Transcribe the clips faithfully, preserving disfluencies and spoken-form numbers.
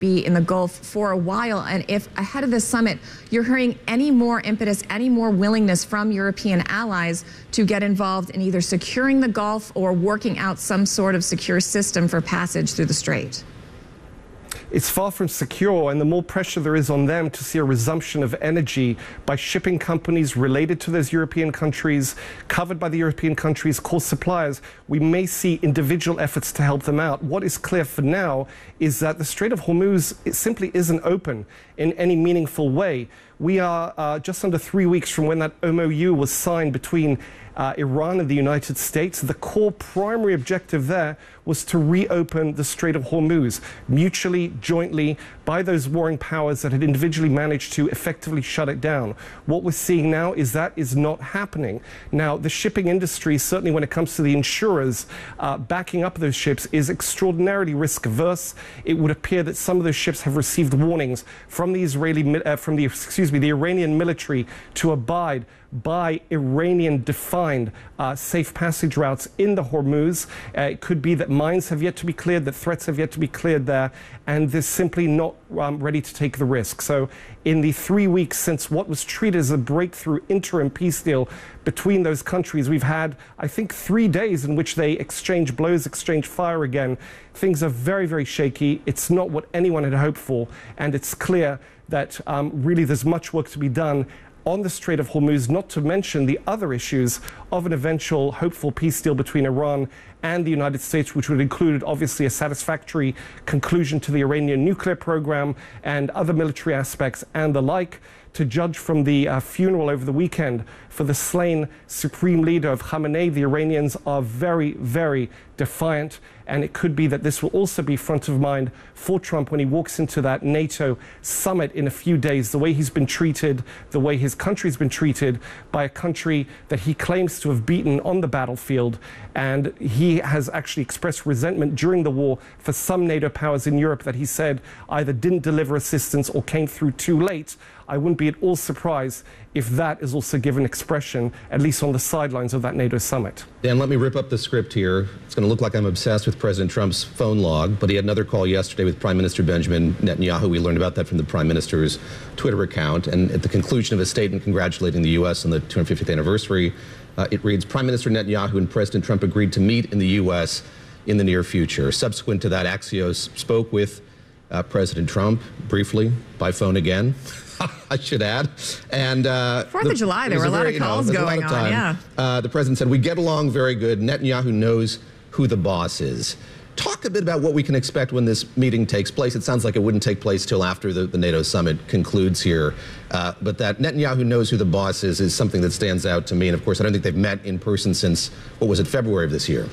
be in the Gulf for a while, and if ahead of this summit you're hearing any more impetus, any more willingness from European allies to get involved in either securing the Gulf or working out some sort of secure system for passage through the Strait. It's far from secure, and the more pressure there is on them to see a resumption of energy by shipping companies related to those European countries, covered by the European countries, core suppliers, we may see individual efforts to help them out. What is clear for now is that the Strait of Hormuz, it simply isn't open in any meaningful way. We are uh, just under three weeks from when that M O U was signed between Uh, Iran and the United States. The core primary objective there was to reopen the Strait of Hormuz, mutually, jointly, by those warring powers that had individually managed to effectively shut it down. What we're seeing now is that is not happening. Now, the shipping industry, certainly when it comes to the insurers uh, backing up those ships, is extraordinarily risk averse. It would appear that some of those ships have received warnings from the Israeli, uh, from the, excuse me, the Iranian military to abide by Iranian-defined uh, safe passage routes in the Hormuz. Uh, it could be that mines have yet to be cleared, that threats have yet to be cleared there, and they're simply not um, ready to take the risk. So in the three weeks since what was treated as a breakthrough interim peace deal between those countries, we've had, I think, three days in which they exchange blows, exchange fire again. Things are very, very shaky. It's not what anyone had hoped for, and it's clear that um, really there's much work to be done on the Strait of Hormuz, not to mention the other issues of an eventual hopeful peace deal between Iran and the United States, which would include obviously a satisfactory conclusion to the Iranian nuclear program and other military aspects and the like. To judge from the uh, funeral over the weekend for the slain supreme leader of Khamenei, the Iranians are very, very defiant, and it could be that this will also be front of mind for Trump when he walks into that NATO summit in a few days. The way he's been treated, the way his country's been treated by a country that he claims to have beaten on the battlefield, and he has actually expressed resentment during the war for some NATO powers in Europe that he said either didn't deliver assistance or came through too late. I wouldn't be at all surprised if that is also given expression, at least on the sidelines of that NATO summit. Dan, let me rip up the script here. It's going to look like I'm obsessed with President Trump's phone log, but he had another call yesterday with Prime Minister Benjamin Netanyahu. We learned about that from the Prime Minister's Twitter account. And at the conclusion of a statement congratulating the U S on the two hundred fiftieth anniversary, uh, it reads, Prime Minister Netanyahu and President Trump agreed to meet in the U S in the near future. Subsequent to that, Axios spoke with uh, President Trump briefly by phone again. I should add. And uh, Fourth of July, there were a lot of calls you know, going of on. Yeah. Uh, the president said, we get along very good. Netanyahu knows who the boss is. Talk a bit about what we can expect when this meeting takes place. It sounds like it wouldn't take place till after the, the NATO summit concludes here. Uh, but that Netanyahu knows who the boss is is something that stands out to me. And of course, I don't think they've met in person since, what was it, February of this year?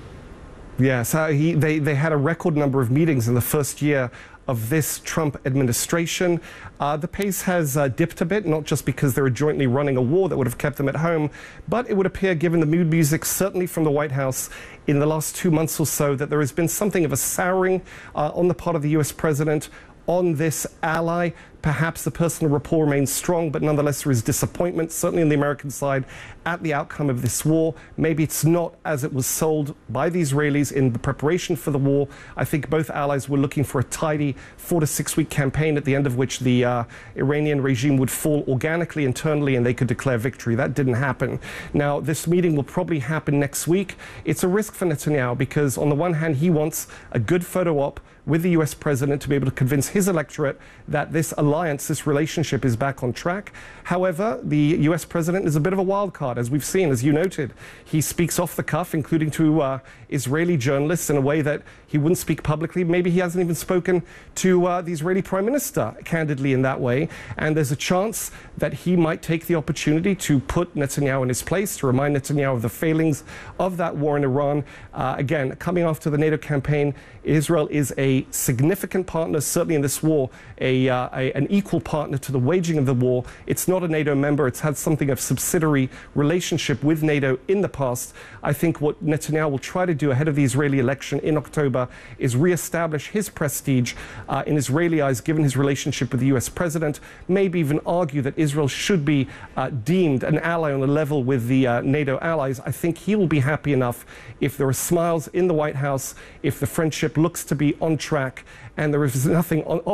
Yes, uh, he, they, they had a record number of meetings in the first year of this Trump administration. Uh, the pace has uh, dipped a bit, not just because they were jointly running a war that would have kept them at home, but it would appear, given the mood music, certainly from the White House in the last two months or so, that there has been something of a souring uh, on the part of the U S president on this ally. Perhaps the personal rapport remains strong, but nonetheless there is disappointment, certainly on the American side, at the outcome of this war. Maybe it's not as it was sold by the Israelis in the preparation for the war. I think both allies were looking for a tidy four to six week campaign at the end of which the uh, Iranian regime would fall organically internally and they could declare victory. That didn't happen. Now, this meeting will probably happen next week. It's a risk for Netanyahu because on the one hand, he wants a good photo op with the U S president to be able to convince his electorate that this alliance, this relationship is back on track. However, the U S president is a bit of a wild card, as we've seen, as you noted. He speaks off the cuff, including to uh, Israeli journalists in a way that he wouldn't speak publicly. Maybe he hasn't even spoken to uh, the Israeli prime minister candidly in that way. And there's a chance that he might take the opportunity to put Netanyahu in his place, to remind Netanyahu of the failings of that war in Iran. Uh, again, coming after the NATO campaign, Israel is a significant partner, certainly in this war, a, uh, a, an equal partner to the waging of the war. It's not a NATO member. It's had something of subsidiary relationship with NATO in the past. I think what Netanyahu will try to do ahead of the Israeli election in October is reestablish his prestige uh, in Israeli eyes, given his relationship with the U S president, maybe even argue that Israel should be uh, deemed an ally on a level with the uh, NATO allies. I think he will be happy enough if there are smiles in the White House, if the friendship relationship looks to be on track, and there is nothing on